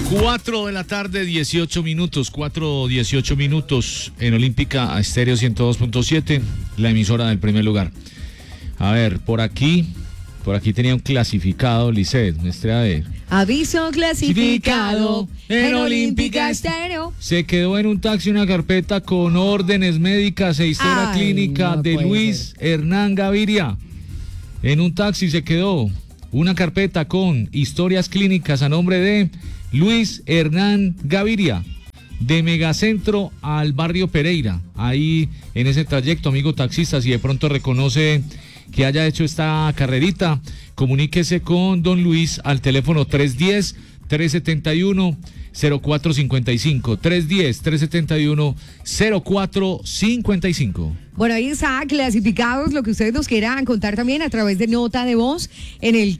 4 de la tarde, 18 minutos, 4:18 minutos en Olímpica Estéreo 102.7, la emisora del primer lugar. A ver, por aquí tenía un clasificado, Lisset, nuestra de... Aviso clasificado en Olímpica Estéreo. Se quedó en un taxi una carpeta con órdenes médicas e historia clínica de Luis Hernán Gaviria. En un taxi se quedó una carpeta con historias clínicas a nombre de Luis Hernán Gaviria, de Megacentro al barrio Pereira. Ahí en ese trayecto, amigo taxista, si de pronto reconoce que haya hecho esta carrerita, comuníquese con don Luis al teléfono 310-371-0455, 310-371-0455. Bueno, ahí está, clasificados, lo que ustedes nos quieran contar también a través de nota de voz en el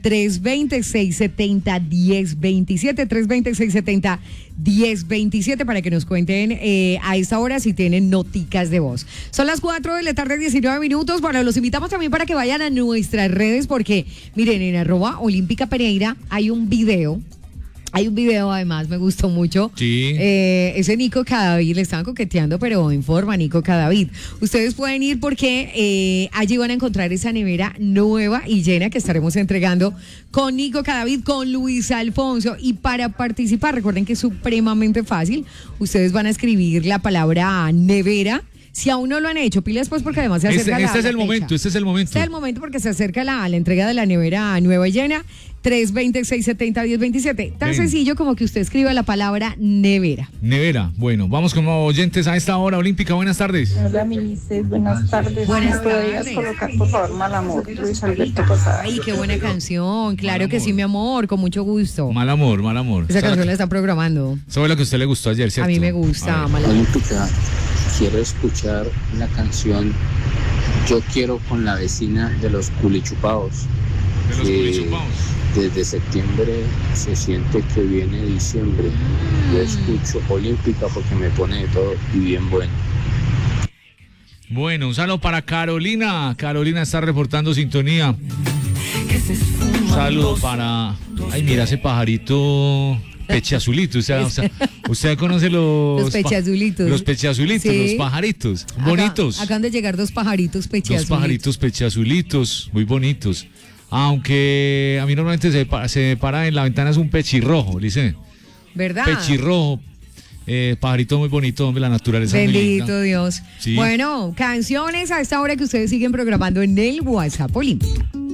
320-670-1027, 320-670-1027, para que nos cuenten a esta hora si tienen noticas de voz. Son las 4 de la tarde, 19 minutos. Bueno, los invitamos también para que vayan a nuestras redes, porque miren, en @Olímpica Pereira hay un video. Hay un video, además, me gustó mucho. Sí. Ese Nico Cadavid, le estaban coqueteando, pero en forma, Nico Cadavid. Ustedes pueden ir porque allí van a encontrar esa nevera nueva y llena que estaremos entregando con Nico Cadavid, con Luis Alfonso. Y para participar, recuerden que es supremamente fácil. Ustedes van a escribir la palabra nevera. Si aún no lo han hecho, pilas pues, porque además se acerca Este es el momento. Este es el momento porque se acerca la entrega de la nevera nueva y llena. 320-670-1027. Tan sencillo como que usted escriba la palabra nevera. Nevera. Bueno, vamos con oyentes a esta hora. Olímpica, buenas tardes. Hola, Milices, buenas tardes. Buenas ¿Podrías tardes. colocar, por favor, Mal Amor, Luis Alberto Posada? Ay, qué buena canción. Claro que sí, mi amor, con mucho gusto. Mal amor, mal amor. Esa canción la están programando. Eso fue lo que a usted le gustó ayer, ¿cierto? A mí me gusta, A ver. Mal Amor. Olímpica, quiero escuchar la canción Yo Quiero con la vecina de los culichupados. De los culichupados. Desde septiembre se siente que viene diciembre. Yo escucho Olímpica porque me pone de todo y bien bueno. Bueno, un saludo para Carolina. Carolina está reportando sintonía. Un saludo para... Ay, mira ese pajarito pechiazulito. Usted conoce los pechiazulitos. Los pechiazulitos, Sí. los pajaritos. Bonitos. Acaban de llegar dos pajaritos pechiazulitos. Dos pajaritos pechiazulitos, muy bonitos. Aunque a mí normalmente se para en la ventana es un pechirrojo, dice. ¿Verdad? Pechirrojo. Pajarito muy bonito, hombre, la naturaleza es muy linda. Bendito Dios. Sí. Bueno, canciones a esta hora que ustedes siguen programando en el WhatsApp Olímpico.